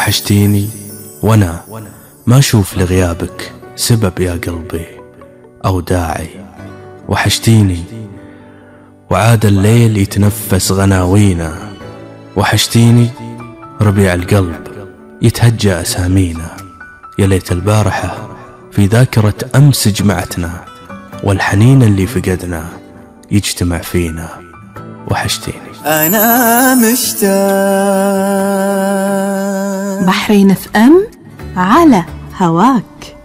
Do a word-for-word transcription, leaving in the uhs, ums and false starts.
وحشتيني وانا ما اشوف لغيابك سبب يا قلبي او داعي. وحشتيني وعاد الليل يتنفس غناوينا، وحشتيني ربيع القلب يتهجى أسامينا. يا ليت البارحة في ذاكرة أمس جمعتنا، والحنين اللي فقدنا يجتمع فينا. وحشتيني أنا مشتاق. بحرين اف ام على هواك.